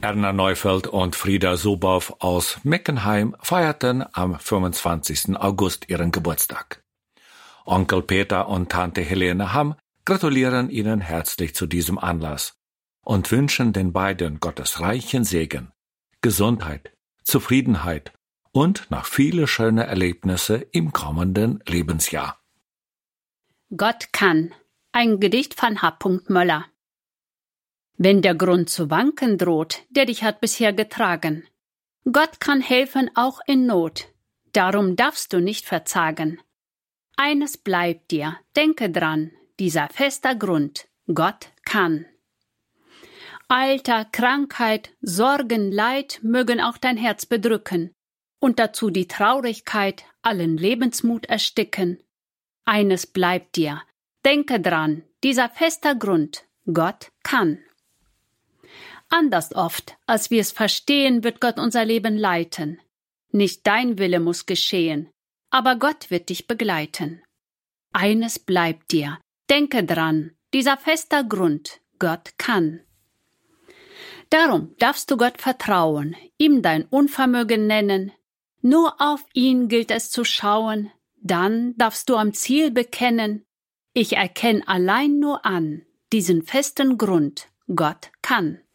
Erna Neufeld und Frieda Subow aus Meckenheim feierten am 25. August ihren Geburtstag. Onkel Peter und Tante Helene Hamm gratulieren ihnen herzlich zu diesem Anlass und wünschen den beiden Gottes reichen Segen, Gesundheit, Zufriedenheit und noch viele schöne Erlebnisse im kommenden Lebensjahr. Gott kann. Ein Gedicht von H. Möller. Wenn der Grund zu wanken droht, der dich hat bisher getragen, Gott kann helfen auch in Not, darum darfst du nicht verzagen. Eines bleibt dir, denke dran, dieser fester Grund, Gott kann. Alter, Krankheit, Sorgen, Leid mögen auch dein Herz bedrücken und dazu die Traurigkeit allen Lebensmut ersticken. Eines bleibt dir, denke dran, dieser fester Grund, Gott kann. Anders oft, als wir es verstehen, wird Gott unser Leben leiten. Nicht dein Wille muss geschehen, aber Gott wird dich begleiten. Eines bleibt dir, denke dran, dieser fester Grund, Gott kann. Darum darfst du Gott vertrauen, ihm dein Unvermögen nennen. Nur auf ihn gilt es zu schauen, dann darfst du am Ziel bekennen, ich erkenn allein nur an, diesen festen Grund, Gott kann.